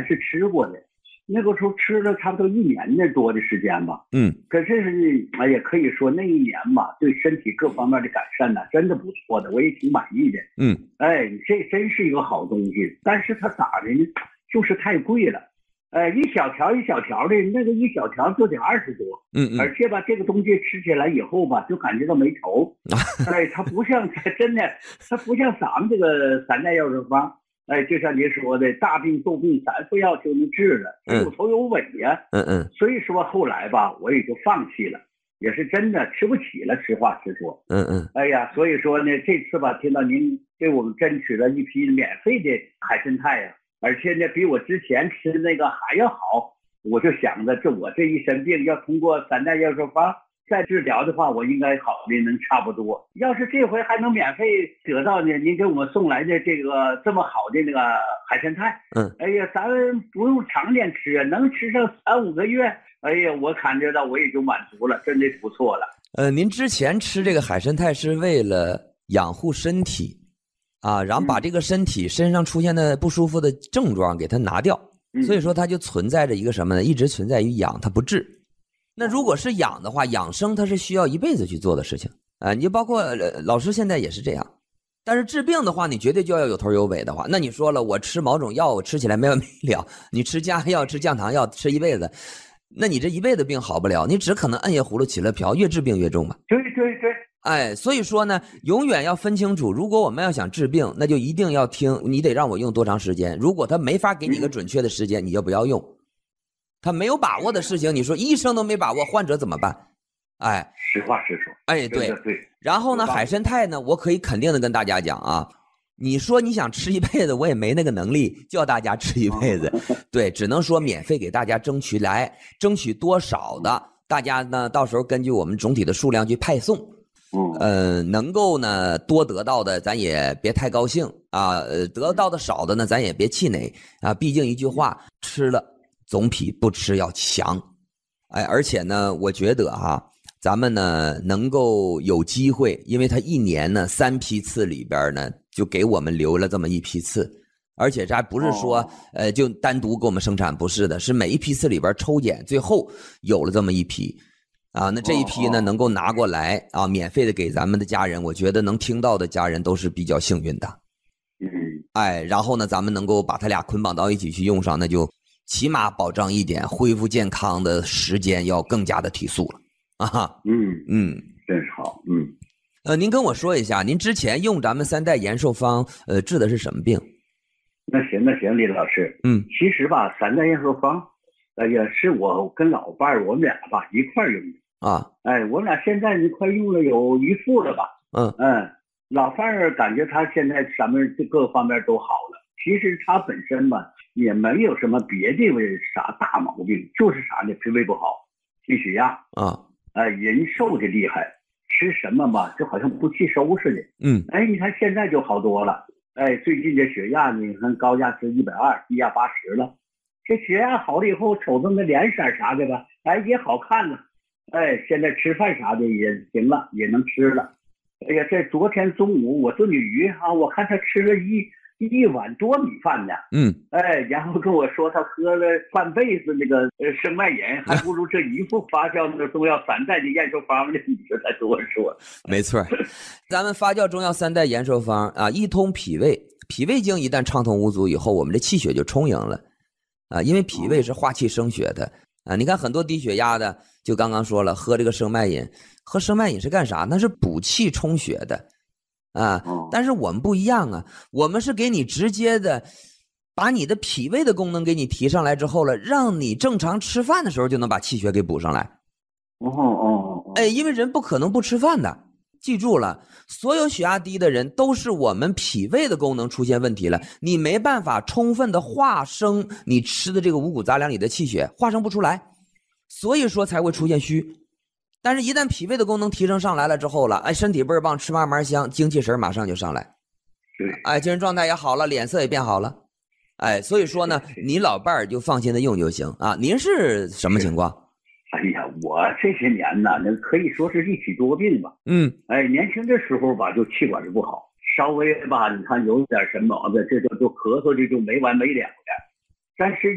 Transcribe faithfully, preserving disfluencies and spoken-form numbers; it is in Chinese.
是吃过的，那个时候吃了差不多一年的多的时间吧。 嗯， 可是是哎呀，可以说那一年吧，对身体各方面的改善呢，真的不错的，我也挺满意的。 嗯， 哎，这真是一个好东西，但是它咋的呢？就是太贵了。呃，一小条一小条的，那个一小条就得二十多， 嗯嗯， 而且吧，这个东西吃起来以后吧，就感觉到没头。哎，它不像真的，它不像咱们这个三代药食方。哎，就像您说的，大病重病三副药就能治了，它有头有尾呀。 嗯嗯， 所以说后来吧，我也就放弃了，也是真的吃不起了，实话实说。 嗯嗯， 哎呀，所以说呢，这次吧，听到您给我们争取了一批免费的海参肽呀。而且呢，比我之前吃那个还要好，我就想着，这我这一身病要通过三代药食方再治疗的话，我应该好的能差不多。要是这回还能免费得到呢，您给我们送来的这个这么好的那个海参肽， 嗯， 哎呀，咱不用常年吃啊，能吃上三五个月，哎呀，我感觉到我也就满足了，真的不错了。 呃，您之前吃这个海参肽是为了养护身体。啊，然后把这个身体身上出现的不舒服的症状给它拿掉，所以说它就存在着一个什么呢？一直存在于养，它不治。那如果是养的话，养生它是需要一辈子去做的事情啊。你就包括、呃、老师现在也是这样，但是治病的话，你绝对就要有头有尾的话。那你说了，我吃某种药，我吃起来没完没了，你吃降压药、吃降糖药，吃一辈子，那你这一辈子病好不了，你只可能摁下葫芦起了瓢，越治病越重嘛。 对对对。 哎，所以说呢，永远要分清楚，如果我们要想治病，那就一定要听，你得让我用多长时间。如果他没法给你个准确的时间，你就不要用。他没有把握的事情，你说医生都没把握，患者怎么办？哎， 实话实说。 哎，对对。 然后呢，海参肽呢，我可以肯定的跟大家讲啊，你说你想吃一辈子，我也没那个能力叫大家吃一辈子。对，只能说免费给大家争取来，争取多少的，大家呢到时候根据我们总体的数量去派送。呃，能够呢多得到的，咱也别太高兴啊。呃，得到的少的呢，咱也别气馁啊。毕竟一句话，吃了总比不吃要强。哎，而且呢，我觉得哈，咱们呢能够有机会，因为他一年呢三批次里边呢，就给我们留了这么一批次，而且这还不是说呃就单独给我们生产，不是的，是每一批次里边抽检，最后有了这么一批。啊，那这一批呢，能够拿过来啊，免费的给咱们的家人，我觉得能听到的家人都是比较幸运的。 嗯， 哎，然后呢，咱们能够把它俩捆绑到一起去用上，那就起码保障一点恢复健康的时间要更加的提速了啊。 嗯嗯， 真是好。嗯， 呃，您跟我说一下，您之前用咱们三代延寿方，呃，治的是什么病？ 那行那行，李老师。 嗯， 其实吧，三代延寿方。哎呀，是我跟老伴儿我们俩吧一块用的啊。 哎，我们俩现在一块用了有一副了吧。 嗯嗯，老伴儿感觉他现在咱们这各方面都好了。其实他本身吧也没有什么别的啥大毛病，就是啥呢，脾胃不好，低血压啊。 哎，人瘦的厉害，吃什么吧就好像不吸收似的。 嗯， 哎，你看现在就好多了。哎，最近这血压呢，你看高压是一百二，低压八十了。这血压好了以后，瞅着那脸色啥的吧，哎也好看了。哎，现在吃饭啥的也行了，也能吃了。哎呀，这昨天中午我炖鱼啊，我看他吃了一一碗多米饭呢。 嗯， 哎，然后跟我说他喝了半辈子那个呃生脉饮，还不如这一副发酵的中药三代的延寿方呢。你说他多说。 没错，咱们发酵中药三代延寿方啊，一通脾胃，脾胃经一旦畅通无阻以后，我们这气血就充盈了。啊，因为脾胃是化气生血的啊！你看很多低血压的，就刚刚说了，喝这个生脉饮，喝生脉饮是干啥？那是补气充血的啊！但是我们不一样啊，我们是给你直接的，把你的脾胃的功能给你提上来之后了，让你正常吃饭的时候就能把气血给补上来。 哦哦哦！ 哎，因为人不可能不吃饭的。记住了，所有血压低的人都是我们脾胃的功能出现问题了，你没办法充分的化生你吃的这个五谷杂粮里的气血，化生不出来，所以说才会出现虚。但是一旦脾胃的功能提升上来了之后了，哎，身体倍儿棒，吃嘛嘛香，精气神马上就上来， 对， 哎，精神状态也好了，脸色也变好了，哎，所以说呢，你老伴儿就放心的用就行啊。您是什么情况？ 哎呀，我这些年呢，那可以说是一体多病吧。 嗯， 哎，年轻的时候吧，就气管子不好，稍微吧，你看有点什么毛病，这就就咳嗽，这就没完没了的。但是